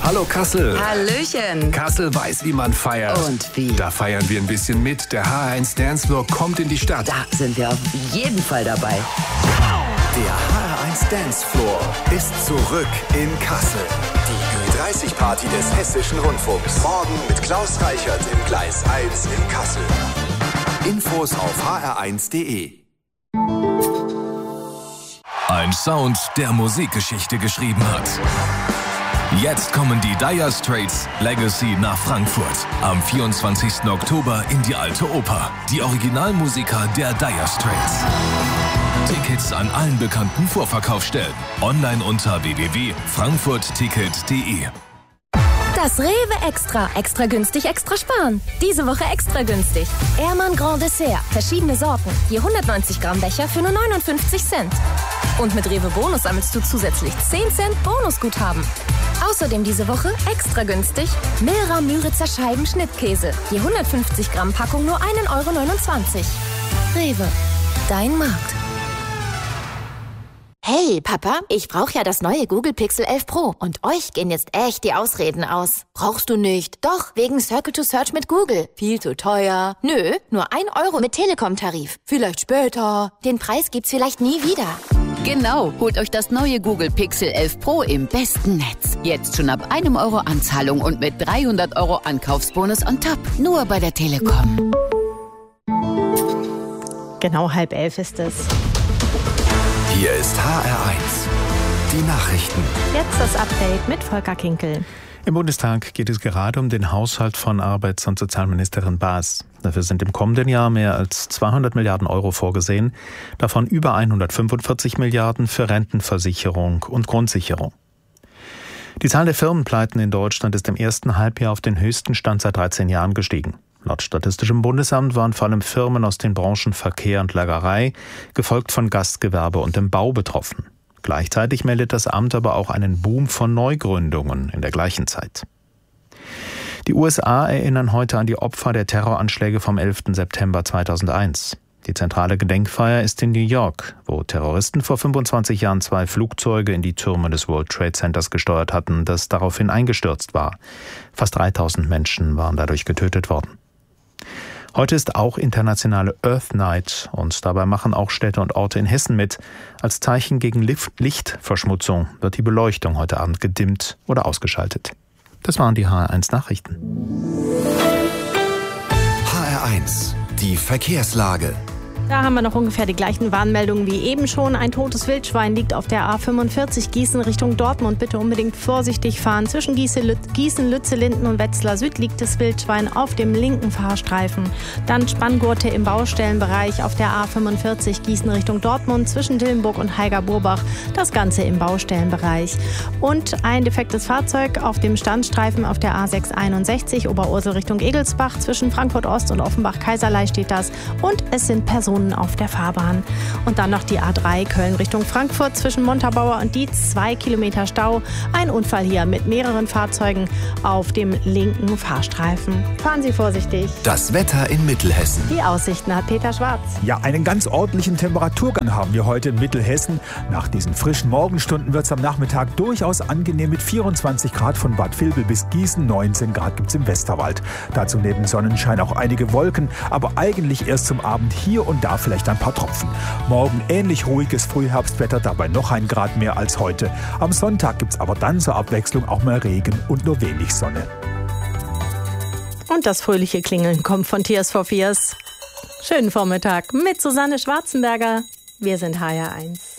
Hallo Kassel. Hallöchen. Kassel weiß, wie man feiert. Und wie? Da feiern wir ein bisschen mit. Der HR1 Dancefloor kommt in die Stadt. Da sind wir auf jeden Fall dabei. Der HR1 Dancefloor ist zurück in Kassel. Die Ü30-Party des Hessischen Rundfunks. Morgen mit Klaus Reichert im Gleis 1 in Kassel. Infos auf hr1.de. Ein Sound, der Musikgeschichte geschrieben hat. Jetzt kommen die Dire Straits Legacy nach Frankfurt. Am 24. Oktober in die Alte Oper. Die Originalmusiker der Dire Straits. Tickets an allen bekannten Vorverkaufsstellen. Online unter www.frankfurtticket.de. Das Rewe Extra. Extra günstig, extra sparen. Diese Woche extra günstig. Ehrmann Grand Dessert. Verschiedene Sorten. Je 190 Gramm Becher für nur 59 Cent. Und mit Rewe Bonus sammelst du zusätzlich 10 Cent Bonusguthaben. Außerdem diese Woche extra günstig Milra Müritzer Scheiben Schnittkäse. Je 150 Gramm Packung nur 1,29 €. Rewe. Dein Markt. Hey, Papa, ich brauche ja das neue Google Pixel 11 Pro. Und euch gehen jetzt echt die Ausreden aus. Brauchst du nicht. Doch, wegen Circle to Search mit Google. Viel zu teuer. Nö, nur 1 € mit Telekom-Tarif. Vielleicht später. Den Preis gibt's vielleicht nie wieder. Genau, holt euch das neue Google Pixel 11 Pro im besten Netz. Jetzt schon ab 1 € Anzahlung und mit 300 € Ankaufsbonus on top. Nur bei der Telekom. Genau 10:30 ist es. Hier ist HR1. Die Nachrichten. Jetzt das Update mit Volker Kinkel. Im Bundestag geht es gerade um den Haushalt von Arbeits- und Sozialministerin Baas. Dafür sind im kommenden Jahr mehr als 200 Milliarden € vorgesehen, davon über 145 Milliarden für Rentenversicherung und Grundsicherung. Die Zahl der Firmenpleiten in Deutschland ist im ersten Halbjahr auf den höchsten Stand seit 13 Jahren gestiegen. Laut Statistischem Bundesamt waren vor allem Firmen aus den Branchen Verkehr und Lagerei, gefolgt von Gastgewerbe und dem Bau betroffen. Gleichzeitig meldet das Amt aber auch einen Boom von Neugründungen in der gleichen Zeit. Die USA erinnern heute an die Opfer der Terroranschläge vom 11. September 2001. Die zentrale Gedenkfeier ist in New York, wo Terroristen vor 25 Jahren 2 Flugzeuge in die Türme des World Trade Centers gesteuert hatten, das daraufhin eingestürzt war. Fast 3000 Menschen waren dadurch getötet worden. Heute ist auch internationale Earth Night und dabei machen auch Städte und Orte in Hessen mit. Als Zeichen gegen Lichtverschmutzung wird die Beleuchtung heute Abend gedimmt oder ausgeschaltet. Das waren die HR1 Nachrichten. HR1, die Verkehrslage. Da haben wir noch ungefähr die gleichen Warnmeldungen wie eben schon. Ein totes Wildschwein liegt auf der A45 Gießen Richtung Dortmund. Bitte unbedingt vorsichtig fahren. Zwischen Gießen, Lützellinden und Wetzlar Süd liegt das Wildschwein auf dem linken Fahrstreifen. Dann Spanngurte im Baustellenbereich auf der A45 Gießen Richtung Dortmund zwischen Dillenburg und Heiger-Burbach. Das Ganze im Baustellenbereich. Und ein defektes Fahrzeug auf dem Standstreifen auf der A661 Oberursel Richtung Egelsbach. Zwischen Frankfurt Ost und Offenbach-Kaiserlei steht das. Und es sind Personen auf der Fahrbahn. Und dann noch die A3 Köln Richtung Frankfurt zwischen Montabaur und Dietz, 2 Kilometer Stau. Ein Unfall hier mit mehreren Fahrzeugen auf dem linken Fahrstreifen. Fahren Sie vorsichtig. Das Wetter in Mittelhessen. Die Aussichten hat Peter Schwarz. Ja, einen ganz ordentlichen Temperaturgang haben wir heute in Mittelhessen. Nach diesen frischen Morgenstunden wird es am Nachmittag durchaus angenehm mit 24 Grad von Bad Vilbel bis Gießen. 19 Grad gibt es im Westerwald. Dazu neben Sonnenschein auch einige Wolken, aber eigentlich erst zum Abend hier und da vielleicht ein paar Tropfen. Morgen ähnlich ruhiges Frühherbstwetter, dabei noch 1 Grad mehr als heute. Am Sonntag gibt es aber dann zur Abwechslung auch mal Regen und nur wenig Sonne. Und das fröhliche Klingeln kommt von Tears for Fears. Schönen Vormittag mit Susanne Schwarzenberger. Wir sind HR1.